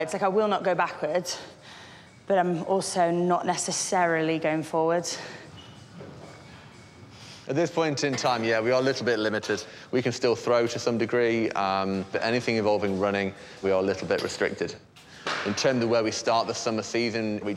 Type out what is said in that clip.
It's like I will not go backwards, but I'm also not necessarily going forward. At this point in time, yeah, we are a little bit limited. We can still throw to some degree, but anything involving running, we are a little bit restricted. In terms of where we start the summer season, we